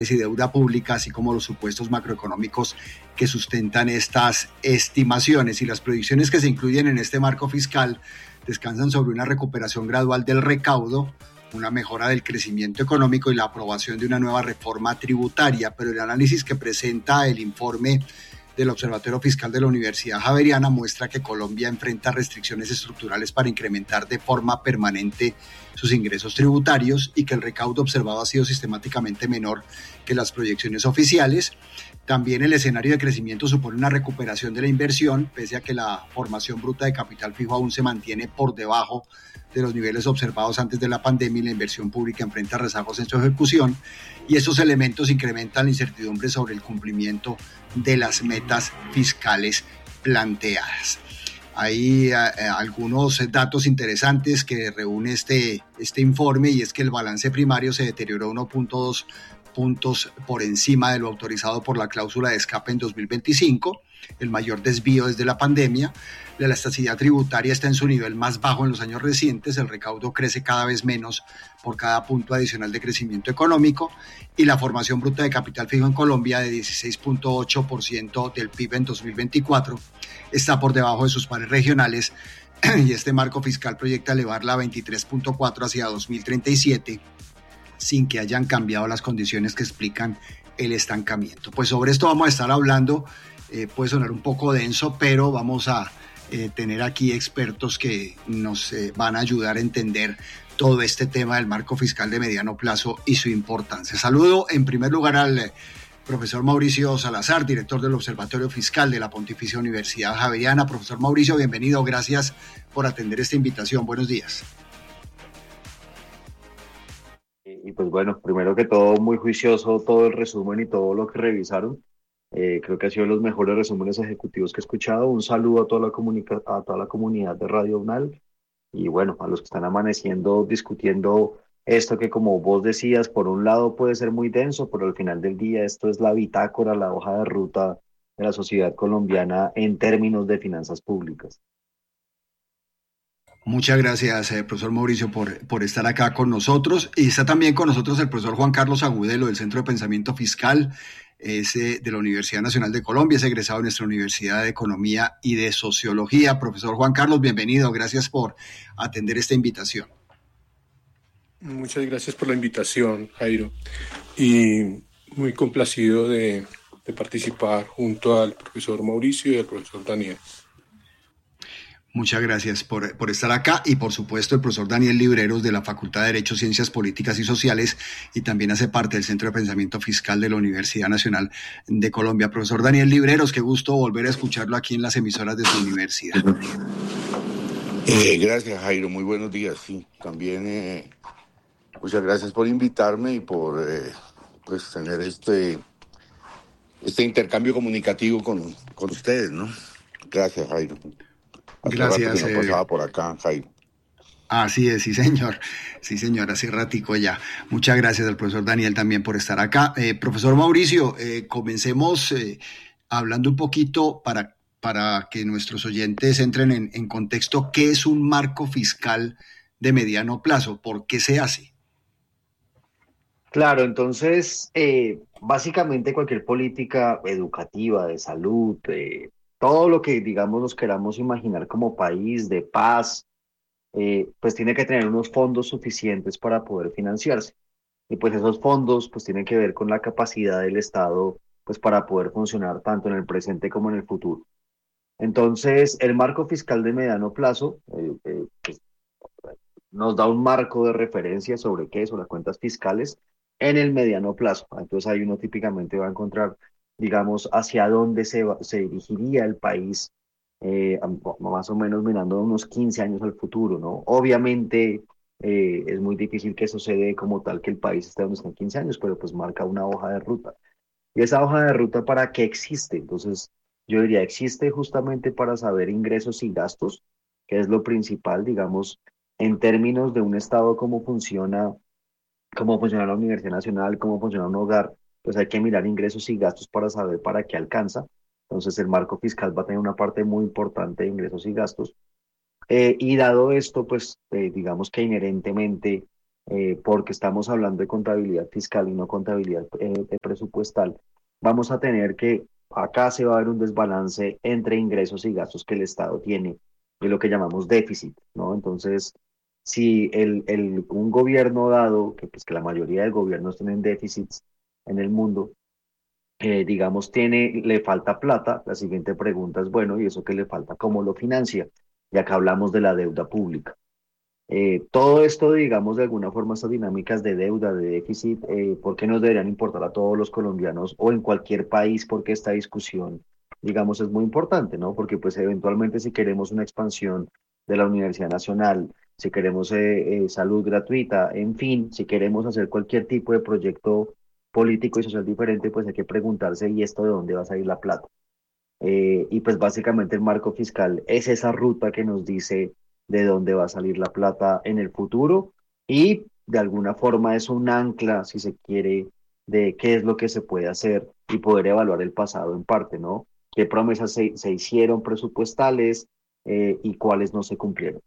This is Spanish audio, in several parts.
y deuda pública, así como los supuestos macroeconómicos que sustentan estas estimaciones. Y las proyecciones que se incluyen en este marco fiscal descansan sobre una recuperación gradual del recaudo, una mejora del crecimiento económico y la aprobación de una nueva reforma tributaria. Pero el análisis que presenta el informe del Observatorio Fiscal de la Universidad Javeriana muestra que Colombia enfrenta restricciones estructurales para incrementar de forma permanente sus ingresos tributarios y que el recaudo observado ha sido sistemáticamente menor que las proyecciones oficiales. También el escenario de crecimiento supone una recuperación de la inversión, pese a que la formación bruta de capital fijo aún se mantiene por debajo de los niveles observados antes de la pandemia y la inversión pública enfrenta rezagos en su ejecución, y estos elementos incrementan la incertidumbre sobre el cumplimiento de las metas fiscales planteadas. Hay algunos datos interesantes que reúne este informe, y es que el balance primario se deterioró 1.2 puntos por encima de lo autorizado por la cláusula de escape en 2025, el mayor desvío desde la pandemia. La elasticidad tributaria está en su nivel más bajo en los años recientes, el recaudo crece cada vez menos por cada punto adicional de crecimiento económico, y la formación bruta de capital fijo en Colombia, de 16.8% del PIB en 2024, está por debajo de sus pares regionales, y este marco fiscal proyecta elevarla a 23.4 hacia 2037, sin que hayan cambiado las condiciones que explican el estancamiento. Pues sobre esto vamos a estar hablando, puede sonar un poco denso, pero vamos a tener aquí expertos que nos van a ayudar a entender todo este tema del marco fiscal de mediano plazo y su importancia. Saludo en primer lugar al profesor Mauricio Salazar, director del Observatorio Fiscal de la Pontificia Universidad Javeriana. Profesor Mauricio, bienvenido, gracias por atender esta invitación. Buenos días. Y pues bueno, primero que todo, muy juicioso todo el resumen y todo lo que revisaron. Creo que ha sido de los mejores resúmenes ejecutivos que he escuchado. Un saludo a toda a toda la comunidad de Radio UNAL y bueno, a los que están amaneciendo discutiendo esto que, como vos decías, por un lado puede ser muy denso, pero al final del día esto es la bitácora, la hoja de ruta de la sociedad colombiana en términos de finanzas públicas. Muchas gracias, profesor Mauricio, por estar acá con nosotros. Y está también con nosotros el profesor Juan Carlos Agudelo, del Centro de Pensamiento Fiscal, de la Universidad Nacional de Colombia, es egresado de nuestra Universidad de Economía y de Sociología. Profesor Juan Carlos, bienvenido, gracias por atender esta invitación. Muchas gracias por la invitación, Jairo, y muy complacido de participar junto al profesor Mauricio y al profesor Daniel. Muchas gracias por estar acá, y por supuesto el profesor Daniel Libreros, de la Facultad de Derecho, Ciencias Políticas y Sociales, y también hace parte del Centro de Pensamiento Fiscal de la Universidad Nacional de Colombia. Profesor Daniel Libreros, qué gusto volver a escucharlo aquí en las emisoras de su universidad. Gracias, Jairo, muy buenos días. Sí, también muchas gracias por invitarme y por pues tener este intercambio comunicativo con ustedes, ¿no? Gracias, Jairo. Hace Gracias. rato que no pasaba por acá, Jairo. Así es, sí señor, hace ratico ya. Muchas gracias al profesor Daniel también por estar acá. Profesor Mauricio, comencemos hablando un poquito para que nuestros oyentes entren en contexto. ¿Qué es un marco fiscal de mediano plazo? ¿Por qué se hace? Claro, entonces, básicamente cualquier política educativa, de salud, todo lo que, digamos, nos queramos imaginar como país de paz, pues tiene que tener unos fondos suficientes para poder financiarse. Y pues esos fondos pues tienen que ver con la capacidad del Estado pues para poder funcionar tanto en el presente como en el futuro. Entonces, el marco fiscal de mediano plazo pues, nos da un marco de referencia sobre qué son las cuentas fiscales en el mediano plazo. Entonces ahí uno típicamente va a encontrar, digamos, hacia dónde se dirigiría el país, más o menos mirando unos 15 años al futuro, ¿no? Obviamente es muy difícil que eso se dé como tal, que el país esté donde está en 15 años, pero pues marca una hoja de ruta. ¿Y esa hoja de ruta para qué existe? Entonces, yo diría, existe justamente para saber ingresos y gastos, que es lo principal, digamos, en términos de un Estado, cómo funciona la Universidad Nacional, cómo funciona un hogar, pues hay que mirar ingresos y gastos para saber para qué alcanza. Entonces, el marco fiscal va a tener una parte muy importante de ingresos y gastos. Y dado esto, pues digamos que inherentemente porque estamos hablando de contabilidad fiscal y no contabilidad presupuestal, vamos a tener que acá se va a ver un desbalance entre ingresos y gastos que el Estado tiene, de lo que llamamos déficit, ¿no? Entonces, si un gobierno dado, que pues que la mayoría de gobiernos tienen déficits en el mundo, digamos, le falta plata, la siguiente pregunta es, bueno, ¿y eso que le falta? ¿Cómo lo financia? Y acá hablamos de la deuda pública. Todo esto, digamos, de alguna forma, estas dinámicas de deuda, de déficit, ¿por qué nos deberían importar a todos los colombianos o en cualquier país? Porque esta discusión, digamos, es muy importante, ¿no? Porque pues eventualmente si queremos una expansión de la Universidad Nacional, si queremos salud gratuita, en fin, si queremos hacer cualquier tipo de proyecto político y social diferente, pues hay que preguntarse, ¿y esto de dónde va a salir la plata? Y pues básicamente el marco fiscal es esa ruta que nos dice de dónde va a salir la plata en el futuro y de alguna forma es un ancla, si se quiere, de qué es lo que se puede hacer y poder evaluar el pasado en parte, ¿no? ¿Qué promesas se hicieron presupuestales y cuáles no se cumplieron?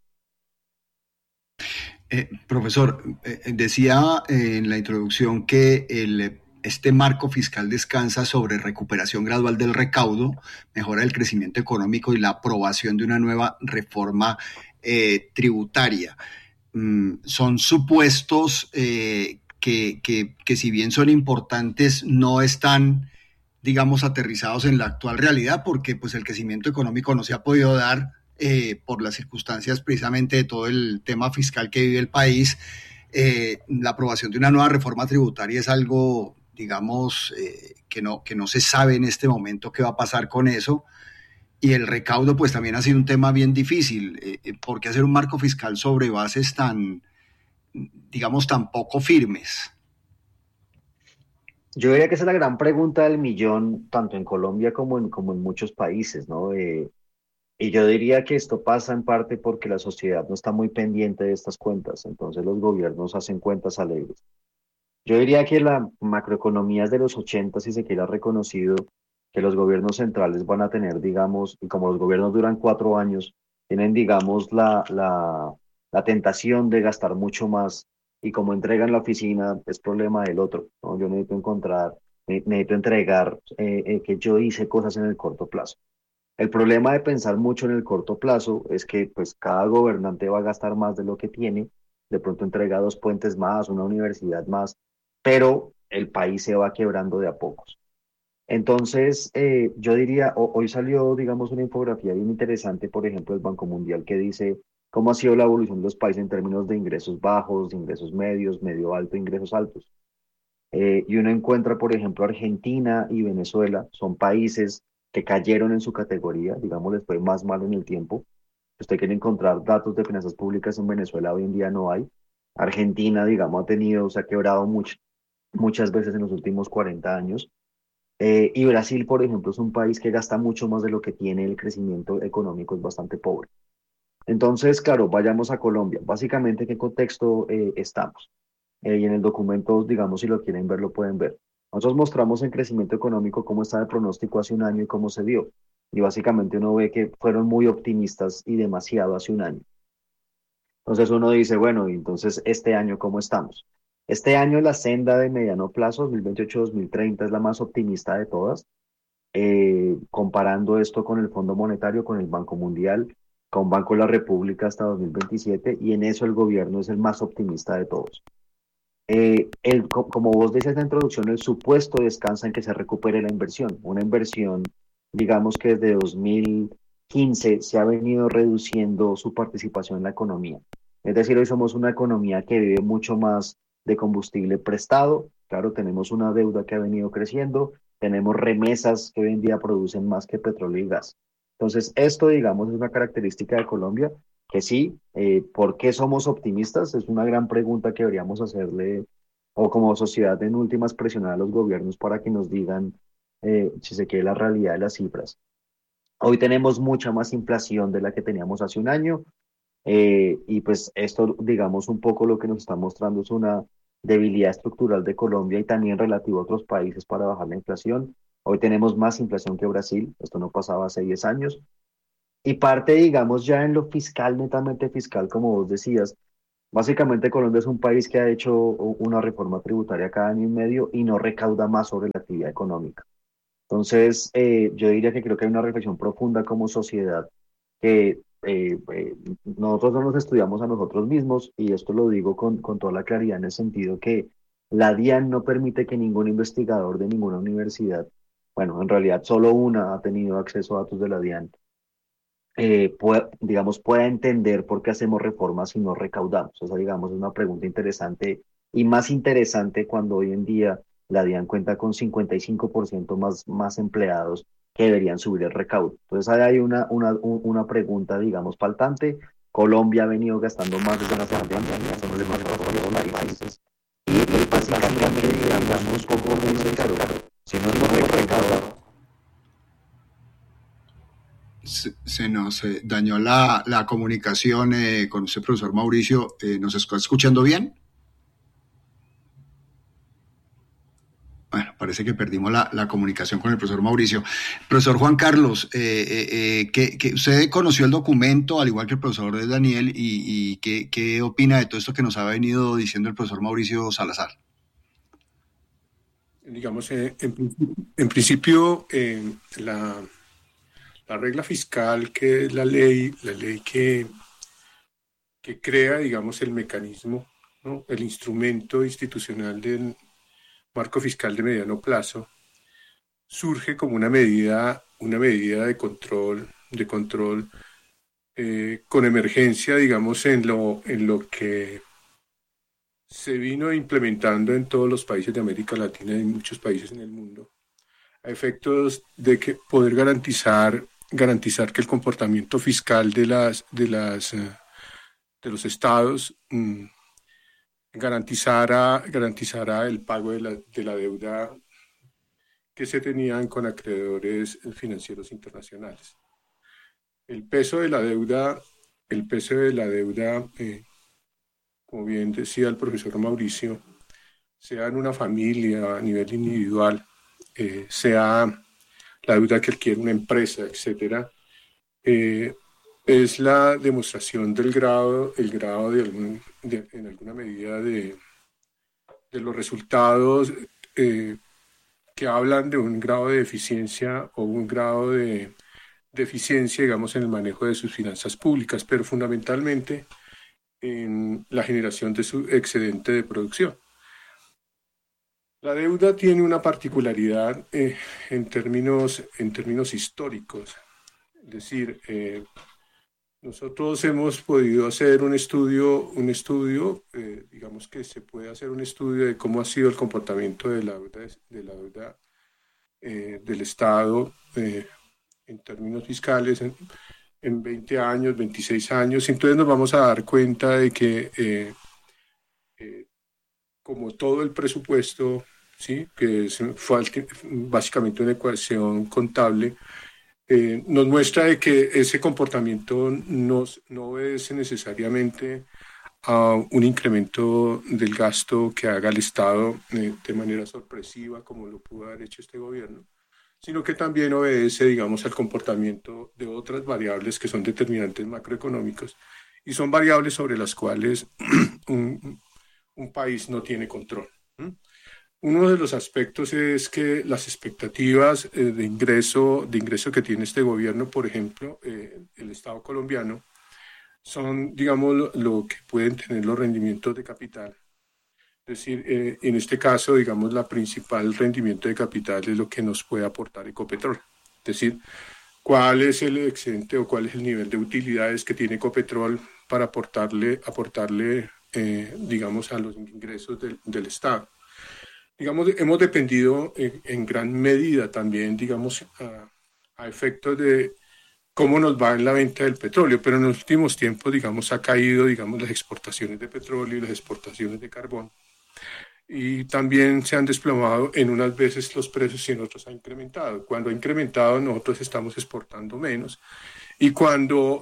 Profesor, decía en la introducción que este marco fiscal descansa sobre recuperación gradual del recaudo, mejora del crecimiento económico y la aprobación de una nueva reforma tributaria. Son supuestos que si bien son importantes, no están, digamos, aterrizados en la actual realidad, porque pues el crecimiento económico no se ha podido dar por las circunstancias precisamente de todo el tema fiscal que vive el país. La aprobación de una nueva reforma tributaria es algo, digamos, que no se sabe en este momento qué va a pasar con eso. Y el recaudo, pues también ha sido un tema bien difícil. ¿Por qué hacer un marco fiscal sobre bases tan, digamos, tan poco firmes? Yo diría que esa es la gran pregunta del millón, tanto en Colombia como en muchos países, ¿no? Y yo diría que esto pasa en parte porque la sociedad no está muy pendiente de estas cuentas, entonces los gobiernos hacen cuentas alegres. Yo diría que la macroeconomía es de los 80, si se quiere, ha reconocido que los gobiernos centrales van a tener, digamos, y como los gobiernos duran 4 años, tienen, digamos, la tentación de gastar mucho más y como entregan la oficina, es problema del otro, ¿no? Yo necesito entregar que yo hice cosas en el corto plazo. El problema de pensar mucho en el corto plazo es que pues cada gobernante va a gastar más de lo que tiene, de pronto entrega 2 puentes más, una universidad más, pero el país se va quebrando de a pocos. Entonces, yo diría, hoy salió, digamos, una infografía bien interesante, por ejemplo, del Banco Mundial, que dice cómo ha sido la evolución de los países en términos de ingresos bajos, de ingresos medios, medio alto, ingresos altos. Y uno encuentra, por ejemplo, Argentina y Venezuela, son países que cayeron en su categoría, digamos, les fue más mal en el tiempo. Si usted quiere encontrar datos de finanzas públicas en Venezuela, hoy en día no hay. Argentina, digamos, se ha quebrado muchas veces en los últimos 40 años. Y Brasil, por ejemplo, es un país que gasta mucho más de lo que tiene, el crecimiento económico es bastante pobre. Entonces, claro, vayamos a Colombia. Básicamente, ¿en qué contexto estamos? Y en el documento, digamos, si lo quieren ver, lo pueden ver. Nosotros mostramos en crecimiento económico cómo estaba el pronóstico hace un año y cómo se dio. Y básicamente uno ve que fueron muy optimistas y demasiado hace un año. Entonces uno dice, bueno, y entonces este año, ¿cómo estamos? Este año la senda de mediano plazo, 2028-2030, es la más optimista de todas, comparando esto con el Fondo Monetario, con el Banco Mundial, con Banco de la República hasta 2027, y en eso el gobierno es el más optimista de todos. Como vos decías en la introducción, el supuesto descansa en que se recupere la inversión. Una inversión, digamos que desde 2015 se ha venido reduciendo su participación en la economía. Es decir, hoy somos una economía que vive mucho más de combustible prestado. Claro, tenemos una deuda que ha venido creciendo, tenemos remesas que hoy en día producen más que petróleo y gas. Entonces, esto, digamos, es una característica de Colombia que sí. ¿Por qué somos optimistas? Es una gran pregunta que deberíamos hacerle, o como sociedad en últimas, presionar a los gobiernos para que nos digan, si se quiere, la realidad de las cifras. Hoy tenemos mucha más inflación de la que teníamos hace un año, y pues esto, digamos, un poco lo que nos está mostrando es una debilidad estructural de Colombia y también relativo a otros países para bajar la inflación. Hoy tenemos más inflación que Brasil, esto no pasaba hace 10 años. Y parte, digamos, ya en lo fiscal, netamente fiscal, como vos decías, Básicamente Colombia es un país que ha hecho una reforma tributaria cada año y medio y no recauda más sobre la actividad económica. Entonces, yo diría que creo que hay una reflexión profunda como sociedad que nosotros no nos estudiamos a nosotros mismos, y esto lo digo con toda la claridad en el sentido que la DIAN no permite que ningún investigador de ninguna universidad, bueno, en realidad solo una ha tenido acceso a datos de la DIAN, digamos, pueda entender por qué hacemos reformas y no recaudamos. Esa, digamos, es una pregunta interesante, y más interesante cuando hoy en día la DIAN cuenta con 55% más empleados que deberían subir el recaudo. Entonces, ahí hay una pregunta, digamos, faltante. Colombia ha venido gastando más desde la pandemia, somos de más de todos los países. Y básicamente, digamos, un poco muy claro, si no nos recauda. Se nos dañó la comunicación con usted, profesor Mauricio. ¿Nos está escuchando bien? Bueno, parece que perdimos la comunicación con el profesor Mauricio. Profesor Juan Carlos, que usted conoció el documento, al igual que el profesor Daniel, y ¿qué opina de todo esto que nos ha venido diciendo el profesor Mauricio Salazar? Digamos, en principio, la regla fiscal, que es la ley que crea, digamos, el mecanismo, ¿no? El instrumento institucional del marco fiscal de mediano plazo, surge como una medida de control con emergencia, digamos, en lo que se vino implementando en todos los países de América Latina y en muchos países en el mundo, a efectos de que poder garantizar que el comportamiento fiscal de los estados garantizara el pago de la deuda que se tenían con acreedores financieros internacionales. El peso de la deuda, como bien decía el profesor Mauricio, sea en una familia, a nivel individual, sea la deuda que adquiere una empresa, etcétera, es la demostración del el grado en alguna medida de los resultados que hablan de un grado de eficiencia o un grado de eficiencia, digamos, en el manejo de sus finanzas públicas, pero fundamentalmente en la generación de su excedente de producción. La deuda tiene una particularidad en términos históricos. Es decir, nosotros hemos podido hacer un estudio, digamos que se puede hacer un estudio de cómo ha sido el comportamiento de la deuda del Estado en términos fiscales en 20 años, 26 años. Entonces nos vamos a dar cuenta de que como todo el presupuesto, ¿sí? Que fue básicamente una ecuación contable, nos muestra de que ese comportamiento no obedece necesariamente a un incremento del gasto que haga el Estado de manera sorpresiva, como lo pudo haber hecho este gobierno, sino que también obedece, digamos, al comportamiento de otras variables que son determinantes macroeconómicos y son variables sobre las cuales un país no tiene control. Uno de los aspectos es que las expectativas de ingreso que tiene este gobierno, por ejemplo, el Estado colombiano, son, digamos, lo que pueden tener los rendimientos de capital. Es decir, en este caso, digamos, la principal rendimiento de capital es lo que nos puede aportar Ecopetrol. Es decir, cuál es el excedente o cuál es el nivel de utilidades que tiene Ecopetrol para aportarle digamos, a los ingresos del Estado. Digamos, hemos dependido en gran medida también, digamos, a efectos de cómo nos va en la venta del petróleo, pero en los últimos tiempos, digamos, ha caído, digamos, las exportaciones de petróleo y las exportaciones de carbón. Y también se han desplomado en unas veces los precios y en otras ha incrementado. Cuando ha incrementado, nosotros estamos exportando menos. Y cuando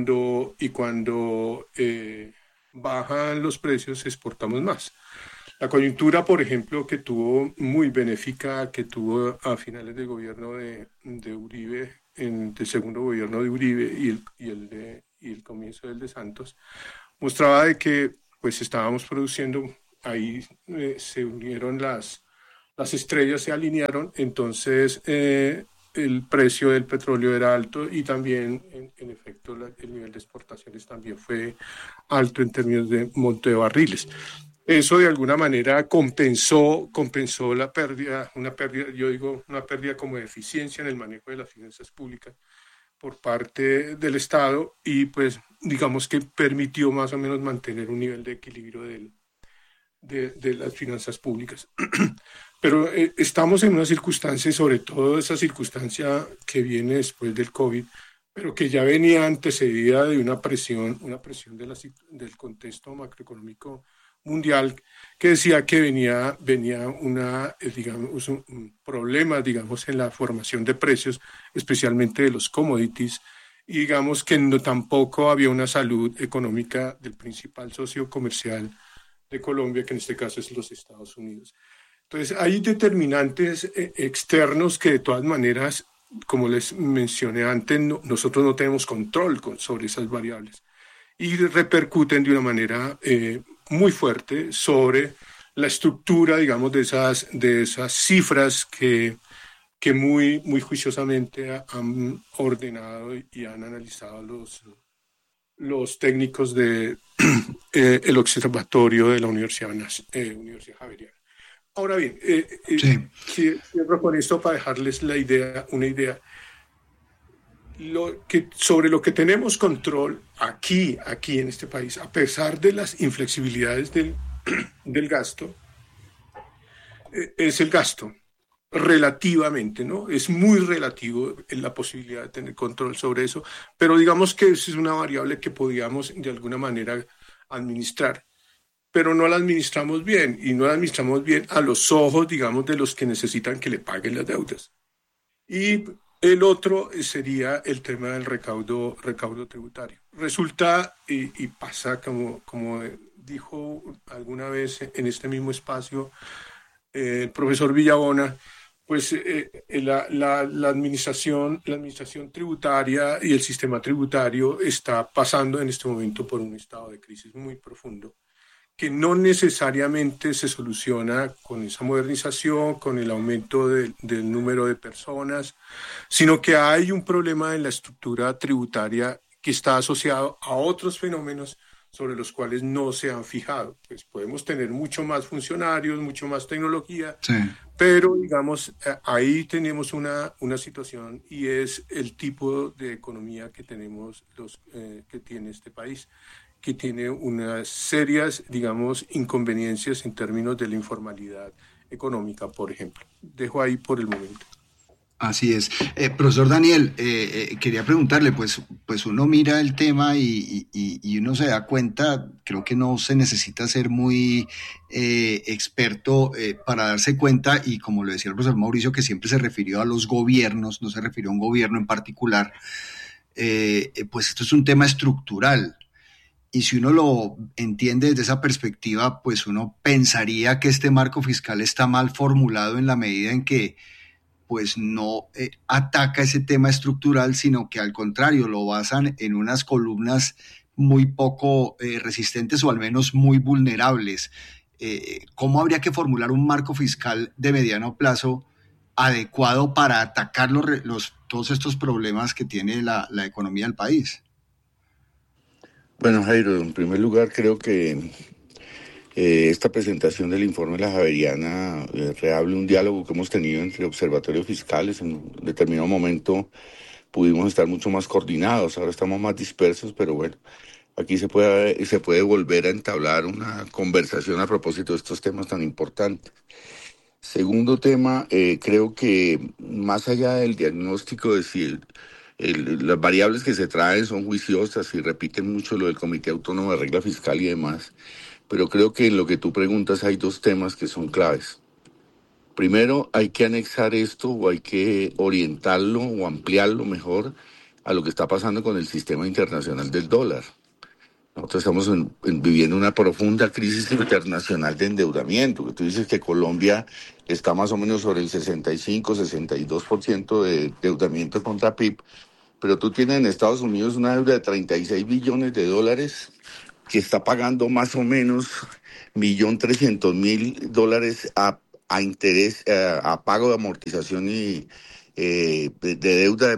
bajan los precios, exportamos más. La coyuntura, por ejemplo, que tuvo muy benéfica, que tuvo a finales del gobierno de Uribe, del segundo gobierno de Uribe y el comienzo del de Santos, mostraba de que pues estábamos produciendo, ahí se unieron las estrellas, se alinearon, entonces el precio del petróleo era alto y también, en efecto, el nivel de exportaciones también fue alto en términos de monto de barriles. Eso de alguna manera compensó la pérdida, yo digo, una pérdida como de eficiencia en el manejo de las finanzas públicas por parte del Estado y pues digamos que permitió más o menos mantener un nivel de equilibrio de las finanzas públicas. Pero estamos en una circunstancia, y sobre todo esa circunstancia que viene después del COVID, pero que ya venía antecedida de una presión del contexto macroeconómico mundial, que decía que venía digamos, un problema, digamos, en la formación de precios, especialmente de los commodities, y digamos que tampoco había una salud económica del principal socio comercial de Colombia, que en este caso es los Estados Unidos. Entonces, hay determinantes externos que de todas maneras, como les mencioné antes, nosotros no tenemos control sobre esas variables y repercuten de una manera muy fuerte sobre la estructura, digamos, de esas cifras que muy juiciosamente han ordenado y han analizado los técnicos del el observatorio de la Universidad Javeriana. Ahora bien, cierro con esto para dejarles una idea. Sobre lo que tenemos control aquí en este país, a pesar de las inflexibilidades del gasto, es el gasto. Relativamente, ¿no? Es muy relativo en la posibilidad de tener control sobre eso, pero digamos que esa es una variable que podíamos de alguna manera administrar, pero no la administramos bien, y no la administramos bien a los ojos, digamos, de los que necesitan que le paguen las deudas. Y el otro sería el tema del recaudo tributario. Resulta y pasa, como dijo alguna vez en este mismo espacio el profesor Villabona, pues la administración tributaria y el sistema tributario está pasando en este momento por un estado de crisis muy profundo, que no necesariamente se soluciona con esa modernización, con el aumento del número de personas, sino que hay un problema en la estructura tributaria que está asociado a otros fenómenos sobre los cuales no se han fijado. Pues podemos tener mucho más funcionarios, mucho más tecnología, sí, pero digamos, ahí tenemos una situación, y es el tipo de economía que tenemos, que tiene este país, que tiene unas serias, digamos, inconveniencias en términos de la informalidad económica, por ejemplo. Dejo ahí por el momento. Así es. Profesor Daniel, quería preguntarle, pues uno mira el tema y uno se da cuenta, creo que no se necesita ser muy experto para darse cuenta, y como lo decía el profesor Mauricio, que siempre se refirió a los gobiernos, no se refirió a un gobierno en particular, pues esto es un tema estructural. Y si uno lo entiende desde esa perspectiva, pues uno pensaría que este marco fiscal está mal formulado en la medida en que pues no ataca ese tema estructural, sino que al contrario lo basan en unas columnas muy poco resistentes, o al menos muy vulnerables. ¿Cómo habría que formular un marco fiscal de mediano plazo adecuado para atacar todos estos problemas que tiene la economía del país? Bueno, Jairo, en primer lugar creo que esta presentación del informe de la Javeriana reabre un diálogo que hemos tenido entre observatorios fiscales. En un determinado momento pudimos estar mucho más coordinados, ahora estamos más dispersos, pero bueno, aquí se puede volver a entablar una conversación a propósito de estos temas tan importantes. Segundo tema, creo que más allá del diagnóstico de si las variables que se traen son juiciosas y repiten mucho lo del Comité Autónomo de Regla Fiscal y demás, pero creo que en lo que tú preguntas hay dos temas que son claves. Primero, hay que anexar esto, o hay que orientarlo o ampliarlo mejor a lo que está pasando con el sistema internacional del dólar. Nosotros estamos viviendo una profunda crisis internacional de endeudamiento. Tú dices que Colombia está más o menos sobre el 65-62% de endeudamiento contra PIB, pero tú tienes en Estados Unidos una deuda de 36 billones de dólares que está pagando más o menos $1.300.000 a interés, a pago de amortización y de deuda,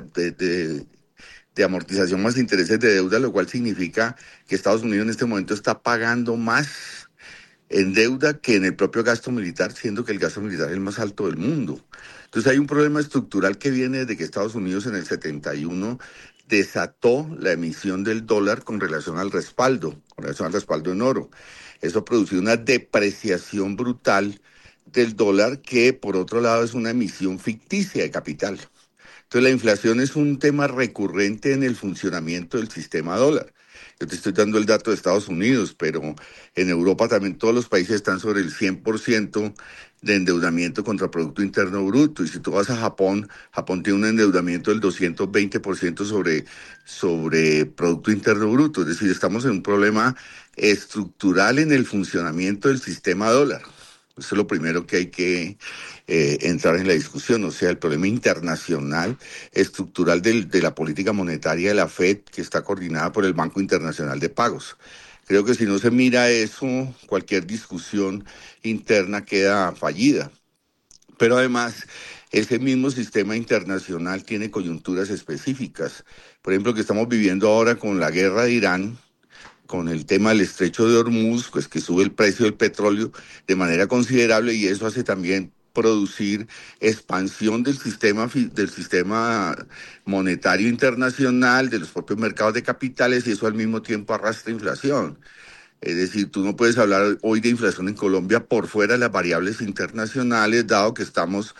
de amortización más intereses de deuda, lo cual significa que Estados Unidos en este momento está pagando más en deuda que en el propio gasto militar, siendo que el gasto militar es el más alto del mundo. Entonces hay un problema estructural que viene desde que Estados Unidos en el 71 desató la emisión del dólar con relación al respaldo en oro. Eso ha producido una depreciación brutal del dólar que, por otro lado, es una emisión ficticia de capital. Entonces la inflación es un tema recurrente en el funcionamiento del sistema dólar. Yo te estoy dando el dato de Estados Unidos, pero en Europa también todos los países están sobre el 100% de endeudamiento contra Producto Interno Bruto. Y si tú vas a Japón, Japón tiene un endeudamiento del 220% sobre Producto Interno Bruto. Es decir, estamos en un problema estructural en el funcionamiento del sistema dólar. Eso es lo primero que hay que entrar en la discusión, o sea, el problema internacional, estructural de la política monetaria de la FED, que está coordinada por el Banco Internacional de Pagos. Creo que si no se mira eso, cualquier discusión interna queda fallida. Pero además, ese mismo sistema internacional tiene coyunturas específicas. Por ejemplo, que estamos viviendo ahora con la guerra de Irán, con el tema del estrecho de Hormuz, pues que sube el precio del petróleo de manera considerable y eso hace también producir expansión del sistema monetario internacional, de los propios mercados de capitales y eso al mismo tiempo arrastra inflación. Es decir, tú no puedes hablar hoy de inflación en Colombia por fuera de las variables internacionales, dado que estamos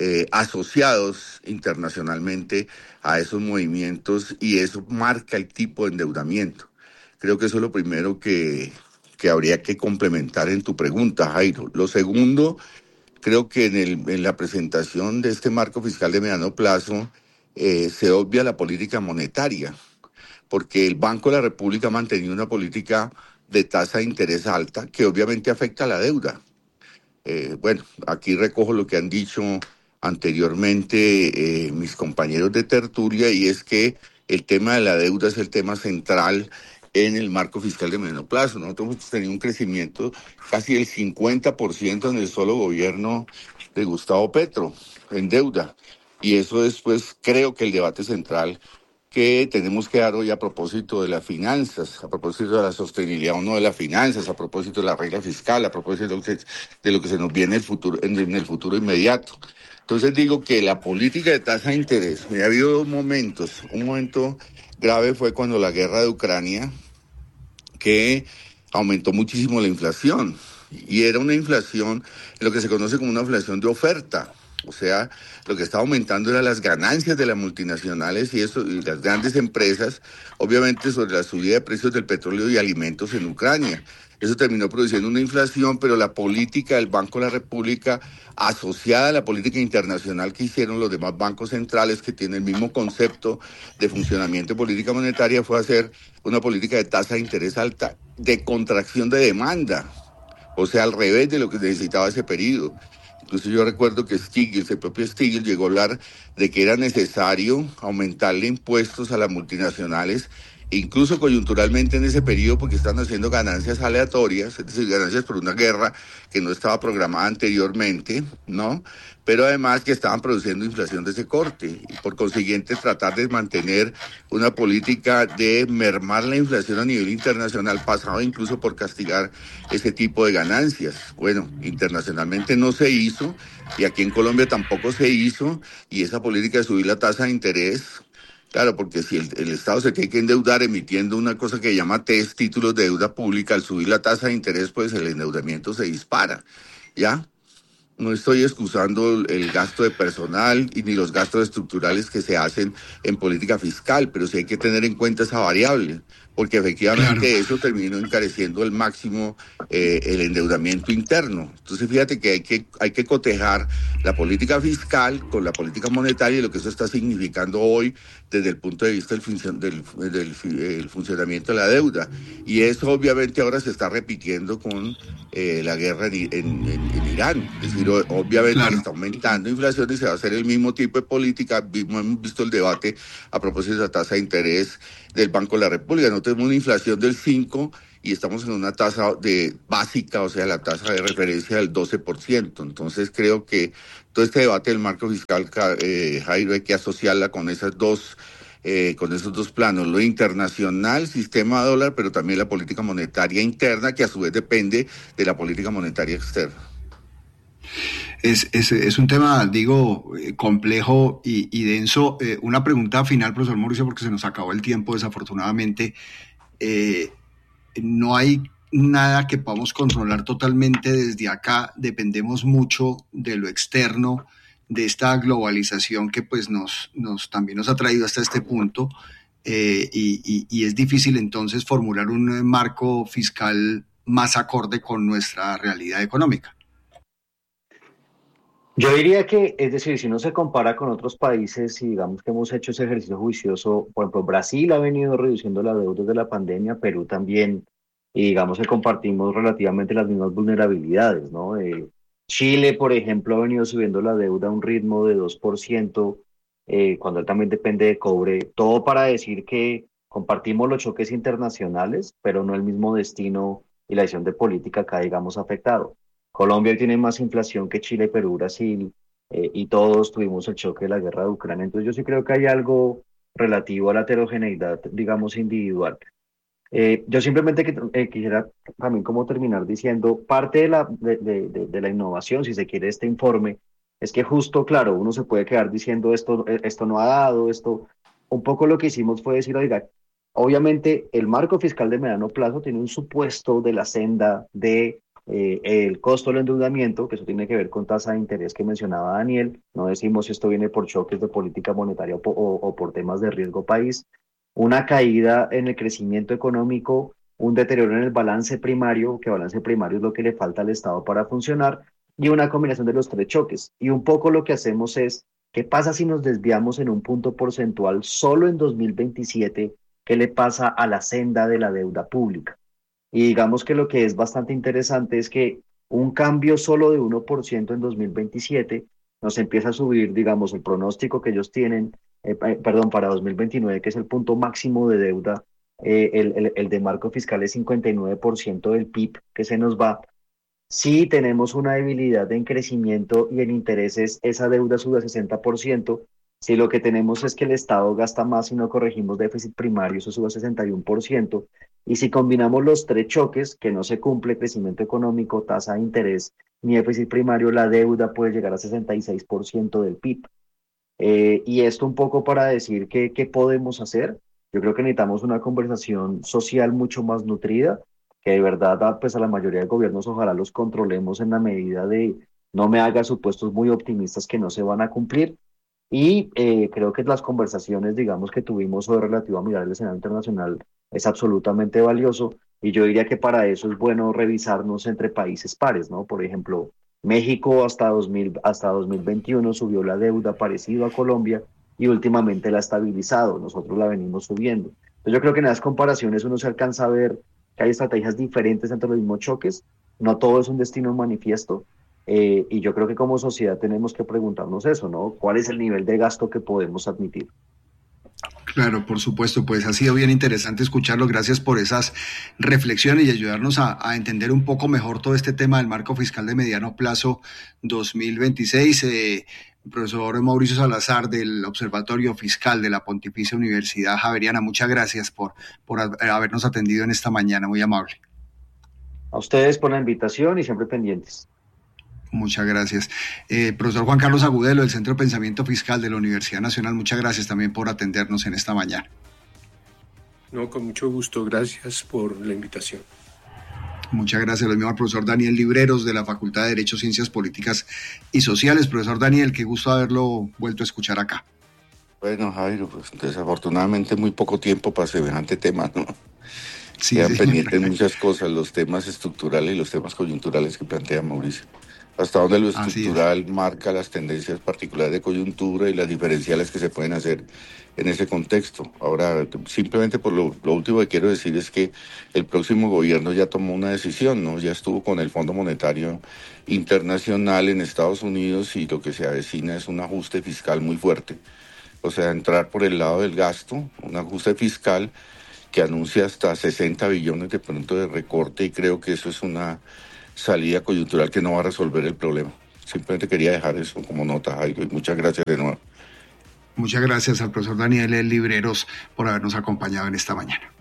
asociados internacionalmente a esos movimientos y eso marca el tipo de endeudamiento. Creo que eso es lo primero que habría que complementar en tu pregunta, Jairo. Lo segundo, creo que en la presentación de este marco fiscal de mediano plazo se obvia la política monetaria, porque el Banco de la República ha mantenido una política de tasa de interés alta que obviamente afecta a la deuda. Bueno, aquí recojo lo que han dicho anteriormente mis compañeros de tertulia y es que el tema de la deuda es el tema central en el marco fiscal de mediano plazo. Nosotros hemos tenido un crecimiento casi del 50% en el solo gobierno de Gustavo Petro en deuda. Y eso es, pues, creo que el debate central que tenemos que dar hoy a propósito de las finanzas, a propósito de la sostenibilidad o no de las finanzas, a propósito de la regla fiscal, a propósito de lo que se nos viene en el futuro inmediato. Entonces digo que la política de tasa de interés, ha habido dos momentos. Un momento grave fue cuando la guerra de Ucrania, que aumentó muchísimo la inflación. Y era una inflación, lo que se conoce como una inflación de oferta. O sea, lo que estaba aumentando eran las ganancias de las multinacionales y las grandes empresas, obviamente sobre la subida de precios del petróleo y alimentos en Ucrania. Eso terminó produciendo una inflación, pero la política del Banco de la República, asociada a la política internacional que hicieron los demás bancos centrales que tienen el mismo concepto de funcionamiento de política monetaria, fue hacer una política de tasa de interés alta, de contracción de demanda. O sea, al revés de lo que necesitaba ese periodo. Incluso yo recuerdo que el propio Stiglitz llegó a hablar de que era necesario aumentarle impuestos a las multinacionales, incluso coyunturalmente en ese periodo, porque están haciendo ganancias aleatorias, es decir, ganancias por una guerra que no estaba programada anteriormente, ¿no? Pero además que estaban produciendo inflación de ese corte y por consiguiente tratar de mantener una política de mermar la inflación a nivel internacional, pasaba incluso por castigar ese tipo de ganancias. Bueno, internacionalmente no se hizo y aquí en Colombia tampoco se hizo y esa política de subir la tasa de interés, claro, porque si el Estado se tiene que endeudar emitiendo una cosa que llama TES, títulos de deuda pública, al subir la tasa de interés, pues el endeudamiento se dispara, ¿ya? No estoy excusando el gasto de personal y ni los gastos estructurales que se hacen en política fiscal, pero sí hay que tener en cuenta esa variable, porque efectivamente eso terminó encareciendo al máximo el endeudamiento interno. Entonces fíjate que hay que cotejar la política fiscal con la política monetaria y lo que eso está significando hoy desde el punto de vista del funcionamiento de la deuda. Y eso obviamente ahora se está repitiendo con la guerra en Irán. Es decir, obviamente está aumentando inflación y se va a hacer el mismo tipo de política. Hemos visto el debate a propósito de la tasa de interés del Banco de la República. No tenemos una inflación del 5% y estamos en una tasa básica, o sea, la tasa de referencia del 12%. Entonces creo que todo este debate del marco fiscal, Jairo, hay que asociarla con esos dos planos, lo internacional, sistema dólar, pero también la política monetaria interna, que a su vez depende de la política monetaria externa. Es un tema, digo, complejo y denso. Una pregunta final, profesor Mauricio, porque se nos acabó el tiempo, desafortunadamente. No hay nada que podamos controlar totalmente desde acá. Dependemos mucho de lo externo, de esta globalización que pues también nos ha traído hasta este punto. Y es difícil entonces formular un marco fiscal más acorde con nuestra realidad económica. Yo diría que, es decir, si uno se compara con otros países y digamos que hemos hecho ese ejercicio juicioso, por ejemplo, Brasil ha venido reduciendo la deuda de la pandemia, Perú también, y digamos que compartimos relativamente las mismas vulnerabilidades, ¿no? Chile, por ejemplo, ha venido subiendo la deuda a un ritmo de 2%, cuando él también depende de cobre, todo para decir que compartimos los choques internacionales, pero no el mismo destino y la decisión de política que digamos afectado. Colombia tiene más inflación que Chile, Perú, Brasil, y todos tuvimos el choque de la guerra de Ucrania. Entonces yo sí creo que hay algo relativo a la heterogeneidad, digamos, individual. Yo simplemente quisiera también como terminar diciendo, parte de la innovación, si se quiere, este informe, es que justo, claro, uno se puede quedar diciendo esto no ha dado, esto, un poco lo que hicimos fue decir, oiga, obviamente el marco fiscal de mediano plazo tiene un supuesto de la senda de el costo del endeudamiento, que eso tiene que ver con tasa de interés que mencionaba Daniel. No decimos si esto viene por choques de política monetaria o por temas de riesgo país. Una caída en el crecimiento económico, un deterioro en el balance primario, que balance primario es lo que le falta al Estado para funcionar, y una combinación de los tres choques. Y un poco lo que hacemos es, ¿qué pasa si nos desviamos en un punto porcentual solo en 2027? ¿Qué le pasa a la senda de la deuda pública? Y digamos que lo que es bastante interesante es que un cambio solo de 1% en 2027 nos empieza a subir, digamos, el pronóstico que ellos tienen, perdón, para 2029, que es el punto máximo de deuda, el de marco fiscal es 59% del PIB que se nos va. Si tenemos una debilidad en crecimiento y en intereses, esa deuda sube a 60%. Si lo que tenemos es que el Estado gasta más y no corregimos déficit primario, eso sube a 61%. Y si combinamos los tres choques, que no se cumple crecimiento económico, tasa de interés ni déficit primario, la deuda puede llegar a 66% del PIB. Y esto un poco para decir qué podemos hacer. Yo creo que necesitamos una conversación social mucho más nutrida, que de verdad pues a la mayoría de gobiernos ojalá los controlemos en la medida de no me haga supuestos muy optimistas que no se van a cumplir. Y creo que las conversaciones, digamos, que tuvimos sobre relativo a mirar el escenario internacional es absolutamente valioso. Y yo diría que para eso es bueno revisarnos entre países pares, ¿no? Por ejemplo, México hasta 2021 subió la deuda parecido a Colombia y últimamente la ha estabilizado. Nosotros la venimos subiendo. Entonces yo creo que en esas comparaciones uno se alcanza a ver que hay estrategias diferentes entre los mismos choques. No todo es un destino manifiesto. Y yo creo que como sociedad tenemos que preguntarnos eso, ¿no? ¿Cuál es el nivel de gasto que podemos admitir? Claro, por supuesto, pues ha sido bien interesante escucharlo. Gracias por esas reflexiones y ayudarnos a entender un poco mejor todo este tema del marco fiscal de mediano plazo 2026. Profesor Mauricio Salazar del Observatorio Fiscal de la Pontificia Universidad Javeriana, muchas gracias por habernos atendido en esta mañana, muy amable. A ustedes por la invitación y siempre pendientes. Muchas gracias. Profesor Juan Carlos Agudelo, del Centro de Pensamiento Fiscal de la Universidad Nacional, muchas gracias también por atendernos en esta mañana. No, con mucho gusto. Gracias por la invitación. Muchas gracias. Lo mismo al profesor Daniel Libreros, de la Facultad de Derecho, Ciencias Políticas y Sociales. Profesor Daniel, qué gusto haberlo vuelto a escuchar acá. Bueno, Jairo, pues desafortunadamente muy poco tiempo para semejante tema, ¿no? Sí, quedan pendientes muchas cosas, los temas estructurales y los temas coyunturales que plantea Mauricio. Hasta donde lo estructural marca las tendencias particulares de coyuntura y las diferenciales que se pueden hacer en ese contexto. Ahora, simplemente por lo último que quiero decir es que el próximo gobierno ya tomó una decisión, ¿no? Ya estuvo con el Fondo Monetario Internacional en Estados Unidos y lo que se avecina es un ajuste fiscal muy fuerte. O sea, entrar por el lado del gasto, un ajuste fiscal que anuncia hasta 60 billones de pronto de recorte, y creo que eso es una salida coyuntural que no va a resolver el problema. Simplemente quería dejar eso como nota, Jairo, y muchas gracias de nuevo. Muchas gracias al profesor Daniel Libreros por habernos acompañado en esta mañana.